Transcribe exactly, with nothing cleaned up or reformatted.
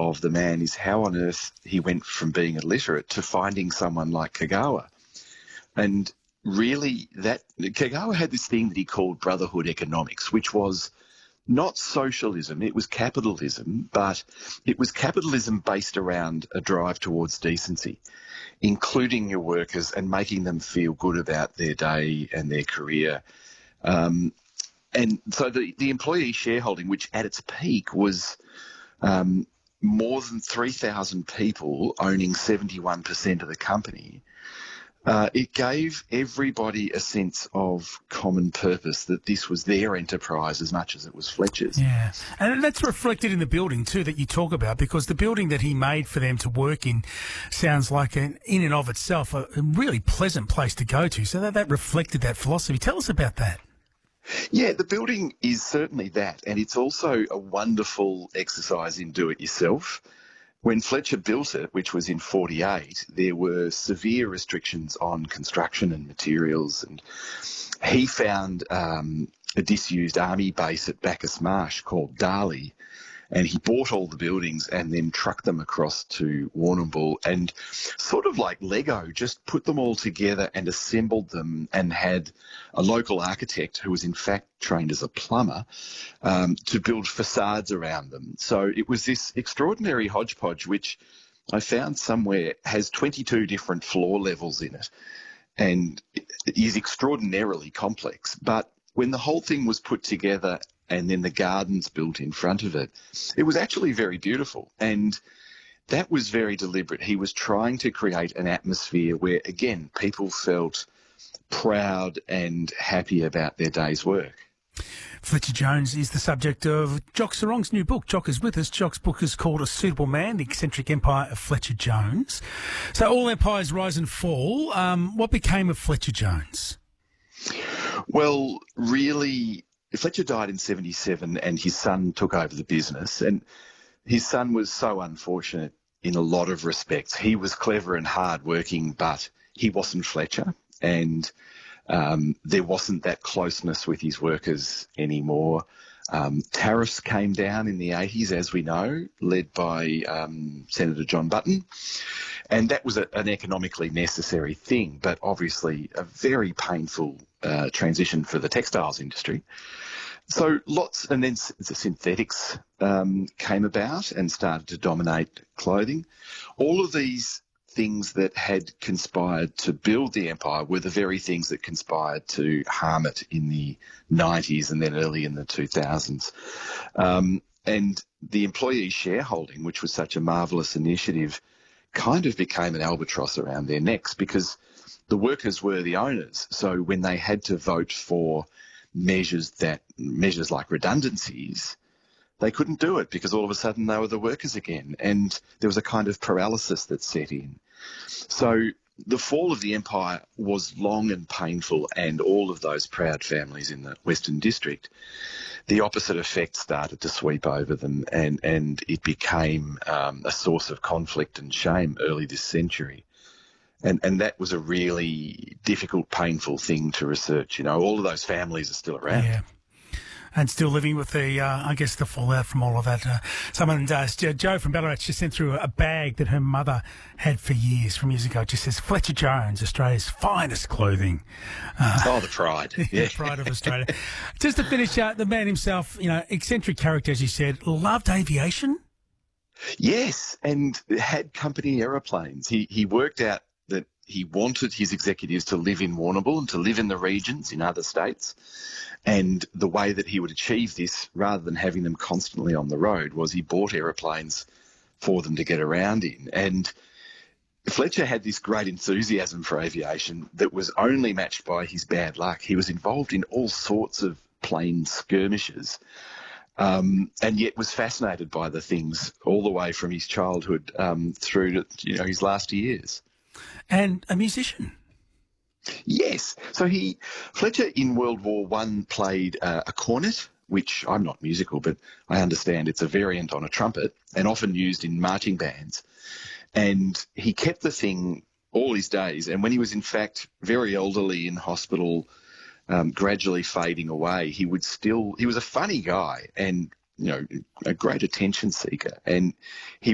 of the man is how on earth he went from being illiterate to finding someone like Kagawa. And really, that Kagawa had this thing that he called brotherhood economics, which was not socialism, it was capitalism, but it was capitalism based around a drive towards decency, including your workers and making them feel good about their day and their career. Um, and so the, the employee shareholding, which at its peak was um, more than three thousand people owning seventy-one percent of the company, Uh, it gave everybody a sense of common purpose, that this was their enterprise as much as it was Fletcher's. Yeah, and that's reflected in the building too that you talk about, because the building that he made for them to work in sounds like, an, in and of itself, a, a really pleasant place to go to. So that, that reflected that philosophy. Tell us about that. Yeah, the building is certainly that, and it's also a wonderful exercise in do-it-yourself. When Fletcher built it, which was in forty-eight, there were severe restrictions on construction and materials, and he found um, a disused army base at Bacchus Marsh called Darley, and he bought all the buildings and then trucked them across to Warrnambool and sort of like Lego, just put them all together and assembled them, and had a local architect who was in fact trained as a plumber um, to build facades around them. So it was this extraordinary hodgepodge, which I found somewhere has twenty-two different floor levels in it, and it is extraordinarily complex. But when the whole thing was put together and then the gardens built in front of it, it was actually very beautiful. And that was very deliberate. He was trying to create an atmosphere where, again, people felt proud and happy about their day's work. Fletcher Jones is the subject of Jock Serong's new book. Jock is with us. Jock's book is called A Suitable Man, The Eccentric Empire of Fletcher Jones. So all empires rise and fall. Um, what became of Fletcher Jones? Well, really, Fletcher died in seventy-seven and his son took over the business. And his son was so unfortunate in a lot of respects. He was clever and hardworking, but he wasn't Fletcher. And um, there wasn't that closeness with his workers anymore. Um, tariffs came down in the eighties, as we know, led by um, Senator John Button. And that was a, an economically necessary thing, but obviously a very painful uh, transition for the textiles industry. So lots, and then the synthetics um, came about and started to dominate clothing. All of these things that had conspired to build the empire were the very things that conspired to harm it in the nineties and then early in the two thousands. Um, and the employee shareholding, which was such a marvellous initiative, kind of became an albatross around their necks, because the workers were the owners. So when they had to vote for measures that measures like redundancies, they couldn't do it because all of a sudden they were the workers again, and there was a kind of paralysis that set in. So the fall of the empire was long and painful, and all of those proud families in the Western District, the opposite effect started to sweep over them, and, and it became um, a source of conflict and shame early this century. And and that was a really difficult, painful thing to research. You know, all of those families are still around. Yeah. And still living with the, uh, I guess, the fallout from all of that. Uh, someone, uh, Jo from Ballarat, just sent through a bag that her mother had for years, from years ago. It just says, Fletcher Jones, Australia's finest clothing. Uh, oh, the pride. Yeah. The pride of Australia. Just to finish, uh, the man himself, you know, eccentric character, as you said, loved aviation? Yes, and had company aeroplanes. He, he worked out that he wanted his executives to live in Warrnambool and to live in the regions in other states. And the way that he would achieve this, rather than having them constantly on the road, was he bought aeroplanes for them to get around in. And Fletcher had this great enthusiasm for aviation that was only matched by his bad luck. He was involved in all sorts of plane skirmishes, um, and yet was fascinated by the things all the way from his childhood um, through to, you know, his last years. And a musician. Yes. So he, Fletcher in World War One played uh, a cornet, which I'm not musical, but I understand it's a variant on a trumpet and often used in marching bands. And he kept the thing all his days. And when he was in fact very elderly in hospital, um, gradually fading away, he would still, he was a funny guy and, you know, a great attention seeker. And he